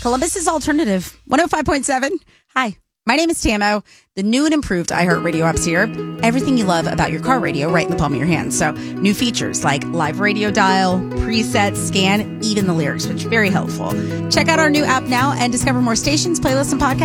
Columbus's Alternative, 105.7. Hi, my name is Tamo. The new and improved iHeartRadio app's here. Everything you love about your car radio right in the palm of your hand. So new features like live radio dial, presets, scan, even the lyrics, which is very helpful. Check out our new app now and discover more stations, playlists, and podcasts